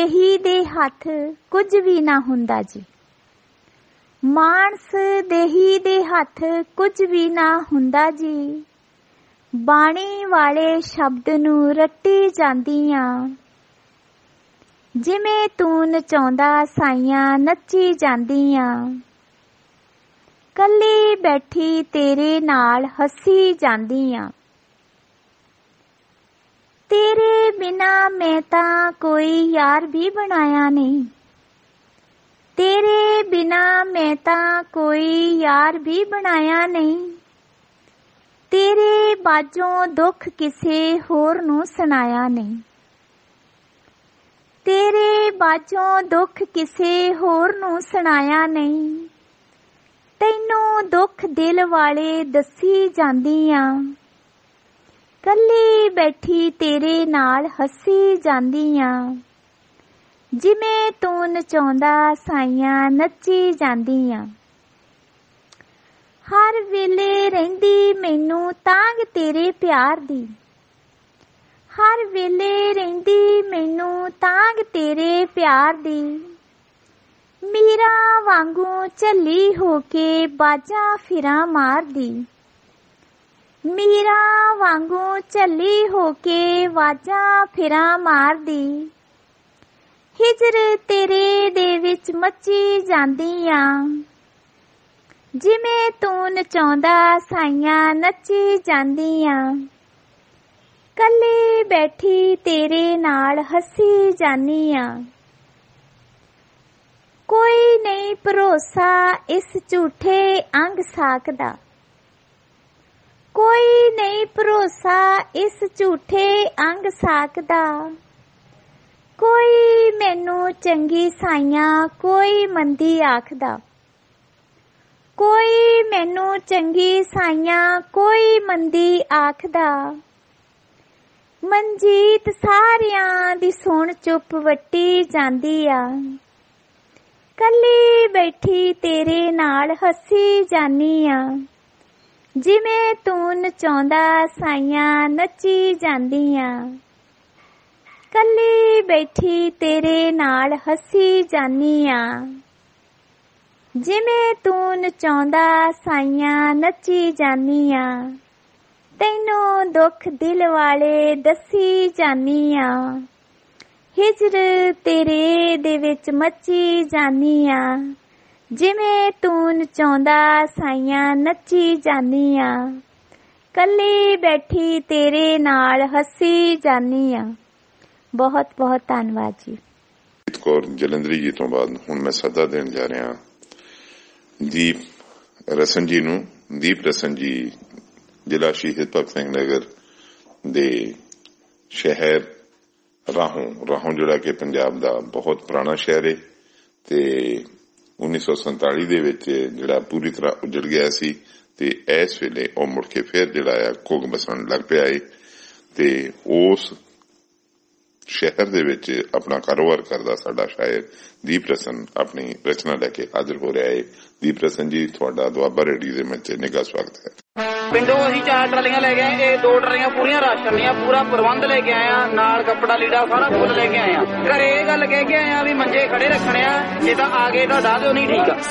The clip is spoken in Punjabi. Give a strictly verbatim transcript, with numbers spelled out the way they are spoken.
ਦੇਹੀ ਦੇ ਹੱਥ ਕੁਝ ਵੀ ਨਾ ਹੁੰਦਾ ਜੀ। ਮਾਨਸ ਦੇਹੀ ਦੇ ਹੱਥ ਕੁਝ ਵੀ ਨਾ ਹੁੰਦਾ ਜੀ। ਬਾਣੀ ਵਾਲੇ ਸ਼ਬਦ ਨੂੰ ਰੱਟੀ ਜਾਂਦੀਆਂ, ਜਿਵੇਂ ਤੂੰ ਨਚਾਉਂਦਾ ਸਾਈਆਂ ਨੱਚੀ ਜਾਂਦੀਆਂ। ਕੱਲੀ ਬੈਠੀ ਤੇਰੇ ਨਾਲ ਹੱਸੀ ਜਾਂਦੀਆਂ। ਤੇਰੇ ਬਿਨਾ ਮੈਂ ਤਾਂ ਕੋਈ ਯਾਰ ਵੀ ਬਣਾਇਆ ਨਹੀਂ। ਤੇਰੇ ਬਿਨਾ ਮੈਂ ਤਾਂ ਕੋਈ ਯਾਰ ਵੀ ਬਣਾਇਆ ਨਹੀਂ। ਤੇਰੇ ਬਾਝੋਂ ਦੁੱਖ ਕਿਸੇ ਹੋਰ ਨੂੰ ਸੁਣਾਇਆ ਨਹੀਂ। ਤੇਰੇ ਬਾਝੋਂ ਦੁੱਖ ਕਿਸੇ ਹੋਰ ਨੂੰ ਸੁਣਾਇਆ ਨਹੀਂ। ਤੈਨੂੰ ਦੁੱਖ ਦਿਲ ਵਾਲੇ ਦੱਸੀ ਜਾਂਦੀਆਂ। ਕੱਲੀ ਬੈਠੀ ਤੇਰੇ ਨਾਲ ਹੱਸੀ ਜਾਂਦੀਆਂ, ਜਿਵੇਂ ਤੂੰ ਨਚਾਉਂਦਾ ਸਾਈਆਂ ਨੱਚੀ ਜਾਂਦੀਆਂ। ਹਰ ਵੇਲੇ ਰਹਿੰਦੀ ਮੈਨੂੰ ਤਾਂਘ ਤੇਰੇ ਪਿਆਰ ਦੀ। ਹਰ ਵੇਲੇ ਰਹਿੰਦੀ ਮੈਨੂੰ ਤਾਂਘ ਤੇਰੇ ਪਿਆਰ ਦੀ। ਮੀਰਾ ਵਾਂਗੂ ਝੱਲੀ ਹੋ ਕੇ ਬਾਜਾਂ ਫਿਰਾਂ ਮਾਰਦੀ। ਮੀਰਾ ਵਾਂਗੂ ਝੱਲੀ ਹੋ ਕੇ ਵਾਜਾਂ ਫਿਰਾਂ ਮਾਰਦੀ। ਹਿਜਰ ਤੇਰੇ ਦੇ ਵਿੱਚ ਮੱਚੀ ਜਾਂਦੀਆਂ, ਜਿਵੇਂ ਤੂੰ ਨਚਾਉਂਦਾ ਸਾਈਆਂ ਨੱਚੀ ਜਾਂਦੀਆਂ। ਕੱਲੀ ਬੈਠੀ ਤੇਰੇ ਨਾਲ ਹੱਸੀ ਜਾਂਦੀਆਂ। ਕੋਈ ਨਹੀਂ ਭਰੋਸਾ ਇਸ ਝੂਠੇ ਅੰਗ ਸਾਕ ਦਾ। ਕੋਈ ਨਹੀਂ ਭਰੋਸਾ ਇਸ ਝੂਠੇ ਅੰਗ ਸਾਕ ਦਾ। ਕੋਈ ਮੈਨੂੰ ਚੰਗੀ ਸਾਈਆਂ ਕੋਈ ਮੰਦੀ ਆਖਦਾ। ਕੋਈ ਮੈਨੂੰ ਚੰਗੀ ਸਾਈਆਂ ਕੋਈ ਮੰਦੀ ਆਖਦਾ। ਮਨਜੀਤ ਸਾਰਿਆਂ ਦੀ ਸੁਣ ਚੁੱਪ ਵੱਟੀ ਜਾਂਦੀ ਆ। ਕੱਲੀ ਬੈਠੀ ਤੇਰੇ ਨਾਲ ਹੱਸੀ ਜਾਨੀ ਆ, ਜਿਵੇਂ ਤੂੰ ਨਚਾਉਂਦਾ ਸਾਈਆਂ ਨੱਚੀ ਜਾਂਦੀਆਂ। ਕੱਲੀ ਬੈਠੀ ਤੇਰੇ ਨਾਲ ਹੱਸੀ ਜਾਨੀ ਆ, ਜਿਵੇਂ ਤੂੰ ਨਚਾਉਂਦਾ ਸਾਈਆਂ ਨੱਚੀ ਜਾਂਦੀਆਂ। ਤੈਨੂੰ ਦੁੱਖ ਦਿਲ ਵਾਲੇ ਦੱਸੀ ਜਾਨੀ ਆ। ਹਿਜਰ ਤੇਰੇ ਦੇ ਵਿੱਚ ਮੱਚੀ ਜਾਨੀ ਆ, ਜਿਵੇਂ ਤੂੰ ਨਚਾਉਂਦਾ ਸਾਈਆਂ ਨੱਚੀ ਜਾਨੀ ਆ। ਕੱਲੀ ਬੈਠੀ ਤੇਰੇ ਨਾਲ ਹੱਸੀ ਜਾਨੀ ਆ। ਬਹੁਤ ਬਹੁਤ ਧੰਨਵਾਦ ਜੀ। ਜੀਤ ਕੌਰ ਜਲੰਧਰੀ ਜੀ ਤੋਂ ਬਾਅਦ ਹੁਣ ਮੈਂ ਸੱਦਾ ਦੇਣ ਜਾ ਰਿਹਾ ਦੀਪ ਰਸਨ ਜੀ ਨੂੰ। ਦੀਪ ਰਸਨ ਜੀ ਜ਼ਿਲ੍ਹਾ ਸ਼ਹੀਦ ਭਗਤ ਸਿੰਘ ਨਗਰ ਦੇ ਸ਼ਹਿਰ ਰਾਹੋਂ ਰਾਹੋਂ ਜਿਹੜਾ ਕਿ ਪੰਜਾਬ ਦਾ ਬਹੁਤ ਪੁਰਾਣਾ ਸ਼ਹਿਰ ਹੈ ਤੇ ਉੱਨੀ ਸੌ ਸੰਤਾਲੀ ਦੇ ਵਿੱਚ ਜਿਹੜਾ ਪੂਰੀ ਤਰ੍ਹਾਂ ਉਜੜ ਗਿਆ ਸੀ ਤੇ ਇਸ ਵੇਲੇ ਉਹ ਮੁੜ ਕੇ ਫਿਰ ਜਿਹੜਾ ਆ ਘੁੱਗ ਬਸਣ ਲੱਗ ਪਿਆ ਹੈ ਤੇ ਉਸ ਸ਼ਹਿਰ ਦੇ ਵਿੱਚ ਆਪਣਾ ਕਾਰੋਬਾਰ ਕਰਦਾ ਸਾਡਾ ਸ਼ਾਇਰ ਦੀਪ ਰਸਨ ਆਪਣੀ ਰਚਨਾ ਲੈ ਕੇ ਹਾਜ਼ਰ ਹੋ ਰਿਹਾ ਹੈ। ਦੀਪ ਰਸਨ ਜੀ, ਤੁਹਾਡਾ ਦੁਆਬਾ ਰੇਡੀਓ ਦੇ ਵਿੱਚ ਨਿੱਘਾ ਸਵਾਗਤ ਹੈ। ਪਿੰਡੋਂ ਅਸੀਂ ਚਾਰ ਟਰਾਲੀਆਂ ਲੈ ਕੇ ਆਏ। ਇਹ ਦੋ ਟਰਾਲੀਆਂ ਪੂਰੀਆਂ ਰਾਸ਼ਨ ਦੀਆਂ, ਪੂਰਾ ਪ੍ਰਬੰਧ ਲੈ ਕੇ ਆਏ ਆ। ਨਾਲ ਕੱਪੜਾ ਲੀੜਾ ਸਾਰਾ ਫੁੱਲ ਲੈ ਕੇ ਆਏ ਆ। ਘਰੇ ਇਹ ਗੱਲ ਕਹਿ ਕੇ ਆਏ ਆ ਵੀ ਮੰਜੇ ਖੜੇ ਰੱਖਣੇ ਆ, ਜੇ ਤਾਂ ਆ ਗਏ ਤਾਂ ਡਾ ਦਿਓ, ਨਹੀਂ ਠੀਕ ਆ।